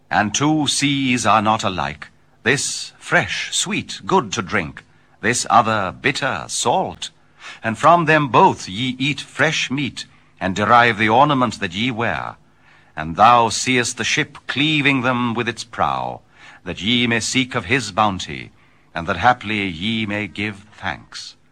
And two seas are not alike, this fresh, sweet, good to drink, this other bitter, salt. And from them both ye eat fresh meat, and derive the ornament that ye wear. And thou seest the ship cleaving them with its prow, that ye may seek of his bounty, and that haply ye may give thanks.